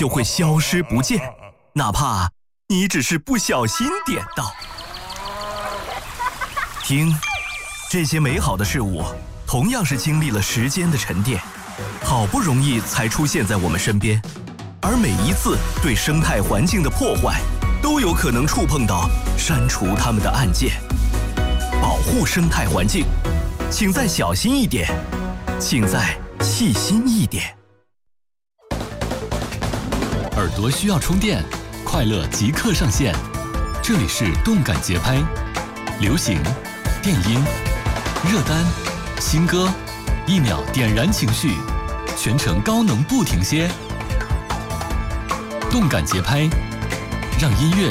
就会消失不见，哪怕你只是不小心点到。听，这些美好的事物同样是经历了时间的沉淀，好不容易才出现在我们身边，而每一次对生态环境的破坏，都有可能触碰到删除它们的按键。保护生态环境，请再小心一点，请再细心一点。 耳朵需要充电，快乐即刻上线。这里是动感节拍，流行、电音、热单、新歌，1秒点燃情绪，全程高能不停歇。动感节拍，让音乐